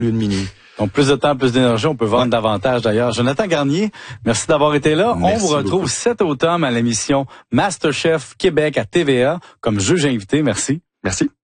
Lune minuit. Donc, plus de temps, plus d'énergie, on peut vendre davantage d'ailleurs. Jonathan Garnier, merci d'avoir été là. Merci on vous retrouve beaucoup. cet automne à l'émission MasterChef Québec à TVA comme juge invité. Merci. Merci.